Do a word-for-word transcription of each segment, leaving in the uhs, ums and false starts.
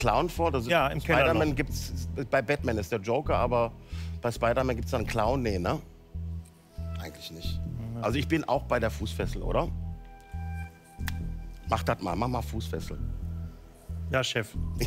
Clown vor. Das ja, im Keller. Spider-Man gibt's, bei Batman ist der Joker, aber bei Spider-Man gibt es einen Clown. Nee, ne? Eigentlich nicht. Mhm. Also ich bin auch bei der Fußfessel, oder? Mach das mal, mach mal Fußfessel. Ja, Chef.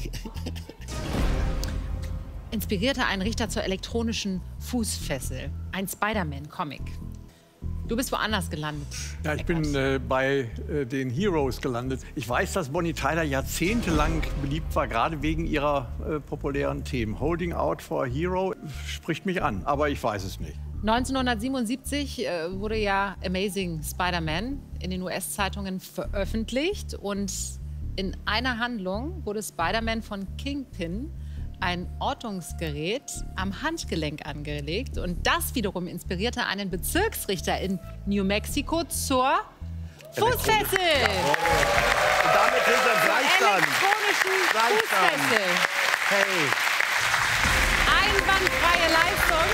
Inspirierte einen Richter zur elektronischen Fußfessel. Ein Spider-Man-Comic. Du bist woanders gelandet. Ja, ich bin äh, bei äh, den Heroes gelandet. Ich weiß, dass Bonnie Tyler jahrzehntelang beliebt war, gerade wegen ihrer äh, populären Themen. Holding Out for a Hero spricht mich an, aber ich weiß es nicht. neunzehnhundertsiebenundsiebzig äh, wurde ja Amazing Spider-Man in den U S-Zeitungen veröffentlicht. Und in einer Handlung wurde Spider-Man von Kingpin ein Ortungsgerät am Handgelenk angelegt. Und das wiederum inspirierte einen Bezirksrichter in New Mexico zur Fußfessel. Und damit sind wir Gleichstand. Elektronischen Fußfessel. Hey. Einwandfreie Leistung.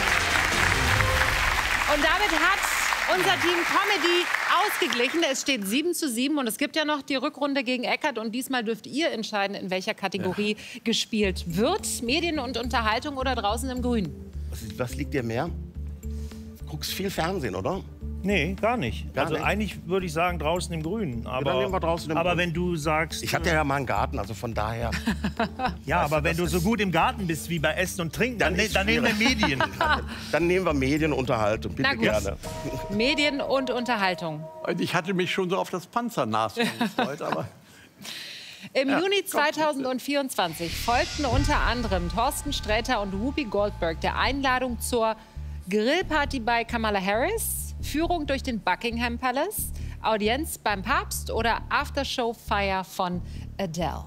Und damit hat unser Team Comedy ausgeglichen. Es steht sieben zu sieben und es gibt ja noch die Rückrunde gegen Eckart. Und diesmal dürft ihr entscheiden, in welcher Kategorie ja. gespielt wird. Medien und Unterhaltung oder draußen im Grün? Was, was liegt dir mehr? Du guckst viel Fernsehen, oder? Nee, gar nicht. Gar also nicht? eigentlich würde ich sagen draußen im Grünen. Aber, ja, dann nehmen wir draußen im aber Grün. wenn du sagst... Ich hatte ja mal einen Garten, also von daher... ja, aber wenn du so gut im Garten bist wie bei Essen und Trinken, dann, dann, dann nehmen wir Medien. Dann nehmen wir Medien und Unterhaltung, bitte gerne. Medien und Unterhaltung. Ich hatte mich schon so auf das Panzernashorn gefreut, aber... Im Ja, Juni zweitausendvierundzwanzig folgten unter anderem Thorsten Sträter und Whoopi Goldberg der Einladung zur Grillparty bei Kamala Harris, Führung durch den Buckingham Palace, Audienz beim Papst oder Aftershow-Feier von Adele.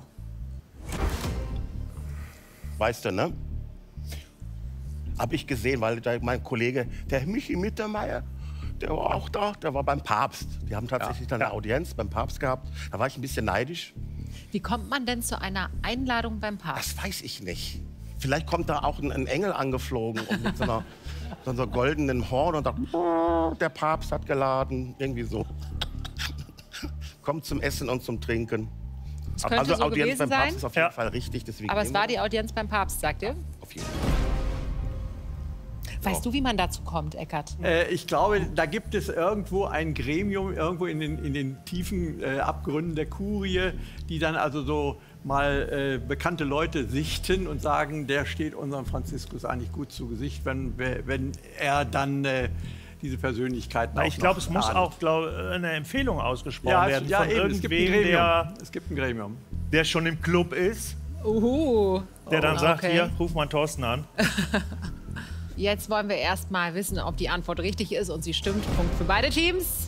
Weißt du, ne? Hab ich gesehen, weil da mein Kollege, der Michi Mittermeier, der war auch da, der war beim Papst. Die haben tatsächlich Ja. dann eine Audienz beim Papst gehabt. Da war ich ein bisschen neidisch. Wie kommt man denn zu einer Einladung beim Papst? Das weiß ich nicht. Vielleicht kommt da auch ein, ein Engel angeflogen und mit so einer, so einer goldenen Horn und sagt, oh, der Papst hat geladen. Irgendwie so. Kommt zum Essen und zum Trinken. Es könnte Also so Audienz gewesen beim Papst sein. ist auf jeden Ja. Fall richtig. Deswegen Aber es nehmen war wir die Audienz beim Papst, sagt ihr? auf jeden Fall. Weißt du, wie man dazu kommt, Eckart? Äh, ich glaube, da gibt es irgendwo ein Gremium, irgendwo in den, in den tiefen äh, Abgründen der Kurie, die dann also so mal äh, bekannte Leute sichten und sagen, der steht unserem Franziskus eigentlich gut zu Gesicht, wenn, wenn er dann äh, diese Persönlichkeiten auch Ich glaube, noch es muss erahnt. auch glaub, eine Empfehlung ausgesprochen ja, werden ja, von eben, es gibt ein irgendwem, Gremium. der, Es gibt ein Gremium. der schon im Club ist, Uhu. der dann Oh, sagt, okay. hier, ruf mal Thorsten an. Jetzt wollen wir erst mal wissen, ob die Antwort richtig ist und sie stimmt. Punkt für beide Teams.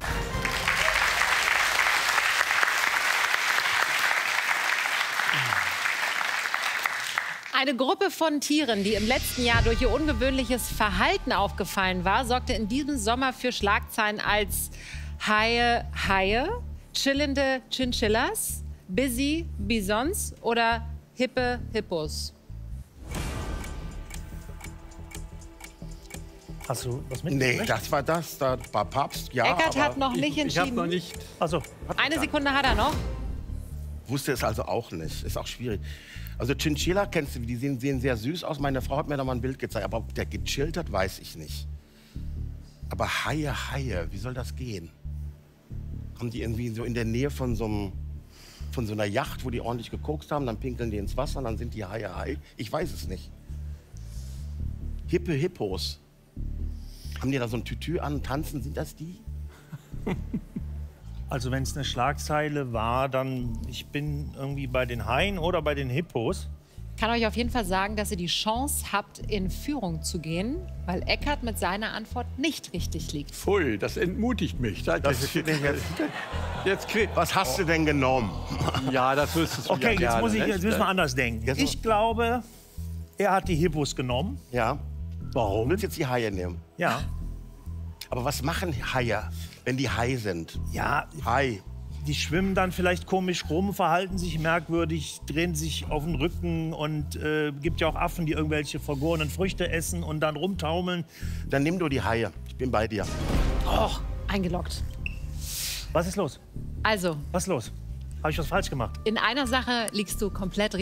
Eine Gruppe von Tieren, die im letzten Jahr durch ihr ungewöhnliches Verhalten aufgefallen war, sorgte in diesem Sommer für Schlagzeilen als Haie, Haie, chillende Chinchillas, Busy Bisons oder hippe Hippos. Hast du was mit? Nee, das war das. Da war Papst, ja. Eckart aber hat noch nicht Ich, ich habe entschieden. noch nicht. Also, Eine Sekunde hat er noch. Wusste es also auch nicht. Ist auch schwierig. Also Chinchilla kennst du, die sehen, sehen sehr süß aus. Meine Frau hat mir da mal ein Bild gezeigt. Aber ob der gechillt hat, weiß ich nicht. Aber Haie, Haie, wie soll das gehen? Haben die irgendwie so in der Nähe von so, einem, von so einer Yacht, wo die ordentlich gekokst haben, dann pinkeln die ins Wasser, dann sind die Haie, Haie. Ich weiß es nicht. Hippe Hippos. Haben die da so ein Tütü an und tanzen? Sind das die? also wenn es eine Schlagzeile war, dann ich bin irgendwie bei den Haien oder bei den Hippos. Ich kann euch auf jeden Fall sagen, dass ihr die Chance habt, in Führung zu gehen, weil Eckart mit seiner Antwort nicht richtig liegt. Pfui, das entmutigt mich. Das, Das das, jetzt, jetzt krieg, was hast du denn genommen? ja, das wüsstest du Okay, ja jetzt, gerne, muss ich, nicht? jetzt müssen wir anders denken. Jetzt- Ich glaube, er hat die Hippos genommen. Ja. Warum? Du willst jetzt die Haie nehmen. Ja. Aber was machen Haie, wenn die Hai sind? Ja, Hai. die schwimmen dann vielleicht komisch rum, verhalten sich merkwürdig, drehen sich auf den Rücken und äh, gibt ja auch Affen, die irgendwelche vergorenen Früchte essen und dann rumtaumeln. Dann nimm du die Haie. Ich bin bei dir. Och, eingeloggt. Was ist los? Also, Was ist los? Habe ich was falsch gemacht? in einer Sache liegst du komplett richtig.